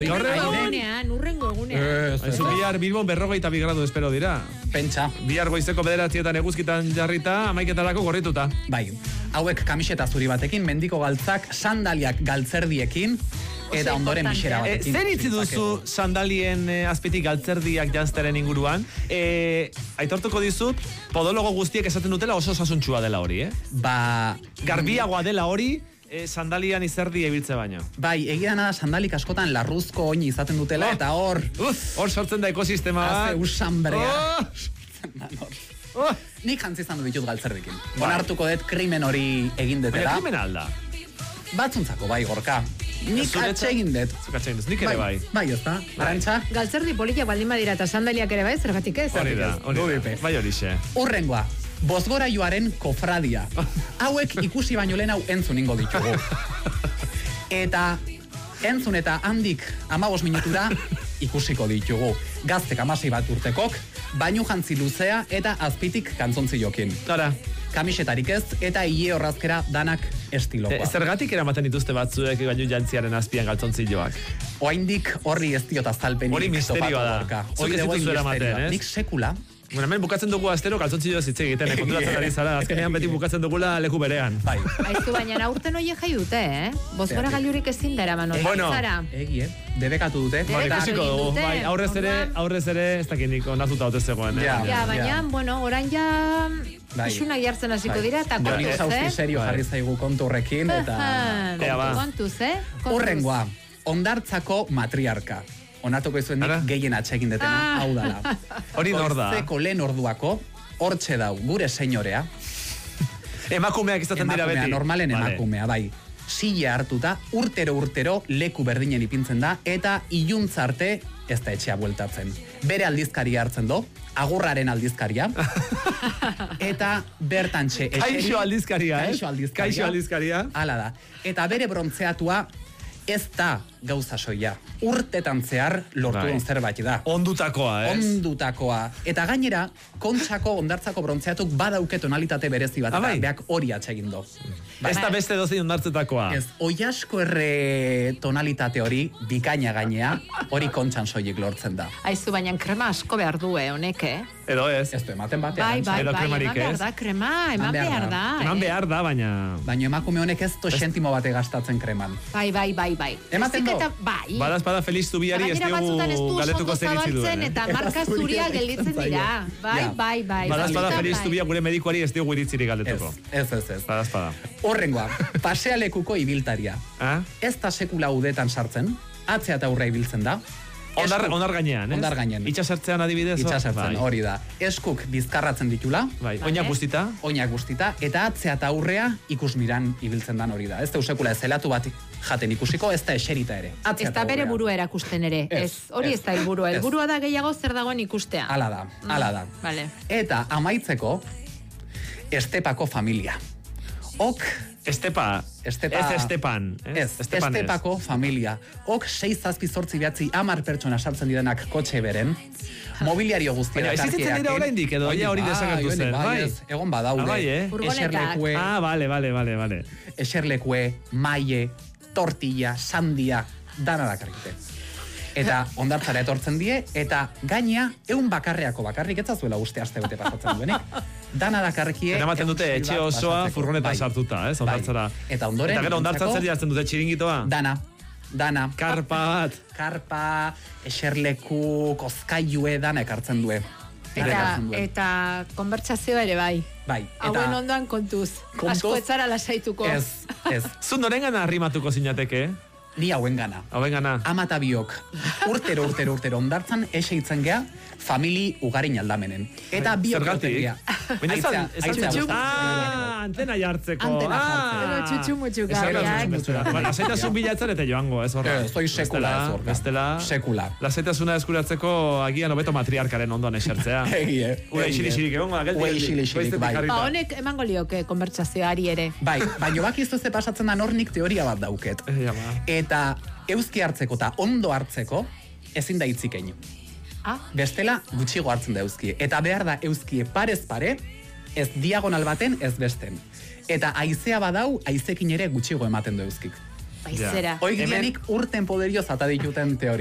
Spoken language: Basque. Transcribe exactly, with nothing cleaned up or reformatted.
Urrengo egunean, urrengo egunean. Aizu bihar Bilbon berrogeita bi gradu espero dira. Pentsa. Bihar goizeko bederatzietan eguzkitan jarrita, amaiketarako gorrituta. Bai, hauek kamiseta zuri batekin, mendiko galtzak, sandaliak galtzerdiekin, eta ondoren bisera batekin. E, zer itzi duzu sandalien e, azpitik galtzerdiak janzteren inguruan? E, aitortuko dizut, podologo guztiek esaten dutela oso osasuntxua dela hori, eh? Ba... Garbiagoa dela hori, e, sandalian izerdi ebiltze baino. Bai, egia da sandalik askotan larruzko oini izaten dutela, oh. Eta hor... Hor sortzen da ekosistema bat. Haze usambrea. Oh. Oh. Nik jantzi izan du ditut galtzerdikin. Bai. Onartuko dut krimen hori egin detela. Baina krimen alda? Batzuntzako bai, gorka. Nik atsegin dut. Zuk atsegin dut, nik ere bai. Bai, ez da, Arantxa. Galtzerdi poliak baldin badira eta sandaliak ere bai, zergatik ez? Hori da, hori da, bai horixe. Urrengoa, bozgorailuaren kofradia. Hauek ikusi baino lehen hau entzun ingo ditugu. Eta entzun eta handik amabos minutura ikusiko ditugu. Gaztek amasei bat urtekok, bainu jantzi luzea eta azpitik kantzontzi jokin. Tora. Kamisetarik ez, eta hile horrazkera danak estilokoa. E, zergatik eramaten dituzte batzuek bainu jantziaren azpian galtzontzilloak? Oaindik horri ez diot azalpenik. Hori misterioa da. Hori ez dituzu eramaten, ez? Nik sekula. Bueno, hemen bukatzen dugu astero galtzontzilloa zitze egiten, konturatzen ari zara, azkenean beti bukatzen dugula leku berean. Bai. Aizu baina aurten hoie jai dute, eh? Bozgora gailurik ezin da eraman hori. Bueno, egie, debekatu dute. Bai, ikusiko dugu. Bai, aurrez ere, aurrez ere, ez dakinik onartuta haute zegoen. Ja, ja, baina, bueno, orain ja... Isunak jartzen hasiko dira, eta kontuz, eh? Zauzi serio jarri zaigu kontu horrekin, eta... Kontuz, eh? Urrengoa, ondartzako matriarka. Onartuko izuen nik gehien atsegin detena, hau dala. Hori nor da? Goizeko lehen orduako, hortxe dau, gure senyorea. Emakumeak izaten dira beti. Emakumea, normalen emakumea, bai. Silla hartuta, urtero urtero leku berdinen ipintzen da, eta iluntzarte ez da etxea bueltatzen. Bere aldizkaria hartzen do, agurraren aldizkaria, eta bertantxe... Kaixo aldizkaria, eh? Kaixo aldizkaria. Kaixo aldizkaria. Hala da. Eta bere brontzeatua ez da gauza soia. Urtetan zehar lortu on zerbait da. Ondutakoa, ez? Ondutakoa. Eta gainera, Kontxako ondartzako brontzeatuk badauke tonalitate berezi bat, eta beak hori atsegin do. Ez da beste dozein ondartzetakoa. Ez, oiasko erre tonalitate hori, bikaina gainea, hori Kontxan soilik lortzen da. Aizu, baina krema asko behar du, eh, honek, eh? Edo ez. Ez du ematen batean. Bai, bai, bai, eman behar da, krema, eman behar da. Eman behar da, baina... Baina emakume honek ez to sentimo bate gastatzen kreman. Bai, bai, bai, bai. Ematen do? Bai. Badazpada Feliz Zubiari ez dugu galetuko zer itzi duen. Eta marka zuria gelditzen dira. Bai, bai, bai. Badazpada Feliz Zubia gure medikuari ez dugu iritzirik galetuko. Ez, ez, ez. Badazpada. Horrengoa, pasealekuko ibiltaria. Ez da sekula udetan sartzen, atzea eta aurra ibiltzen da. Ondar, ondar gainean, ez? Ondar gainean. Itxasertzean adibidez? Itxasertzen, hori da. Eskuk bizkarratzen ditula. Bai, oinak guztita. Oinak guztita, eta atzea eta aurrea ikusmiran ibiltzen dan hori da. Ez da usekula ez zelatu bat jaten ikusiko, ez da eserita ere. Ez da bere burua erakusten ere. Ez, hori ez da helburua. Helburua da gehiago zer dagoen ikustea. Hala da, hala da. Vale. Eta amaitzeko, Estepako familia. Ok... Estepa, Estepa, ez Estepan. Ez, Estepan Estepako ez. Familia. Ok, sei zazpi zortzi behatzi amar pertsona sartzen direnak kotxe beren. Mobiliario guztia. Baina, ezitzen dira oraindik edo, ja hori desagertu zen. Bai, egon badaude. Ah, bai, eh? Eserlekue. Ah, vale, vale, vale, vale. Eserlekue, maie, tortilla, sandia, dana dakarrite. Eta ondartzara etortzen die, eta gaina, eun bakarreako bakarrik etzazuela uste aste bete pasatzen duenik. Dana dakarrikie... Eramaten dute etxe osoa furgonetan sartuta, ez, ondartzara. Eta ondoren... Eta gero ondartzan zer jartzen dute txiringitoa? Dana, dana. Karpa bat. Karpa, eserleku, kozkailue, dana ekartzen due. Eta, eta konbertsazioa ere bai. Bai. Hauen ondoan kontuz. Asko etzara lasaituko. Ez, ez. Zu norengan arrimatuko zinateke? Ni hauen gana. Hauen gana. Amata biok. Urtero, urtero, urtero. Ondartzan eseitzen gea, famili ugarin aldamenen. Eta biok urten gea. Aitzea, aitzea. Ah, antena jartzeko. Antena jartzeko. Txutxumutxu gabiak. Lasaitasun bilatzen eta joango, ez horra. Zoi sekula ez horra. Bestela. Sekula. Lasaitasuna eskuratzeko agian hobeto matriarkaren ondoan esertzea. Egie. Ura isili-isilik egon, geldi. Ura isili-isilik, bai. Ba, honek emango lioke konbertsazioari ere. Bai, baina bakizu ze pasatzen da nornik teoria bat dauket. Eta euski hartzeko eta ondo hartzeko ezin da hitzik egin. Ah? Bestela gutxigo hartzen da euskie. Eta behar da euskie parez pare, ez diagonal baten ez besten. Eta haizea badau, haizekin ere gutxigo ematen du euskik. Baizera. Oik dienik urten poderio zata dituten teoria.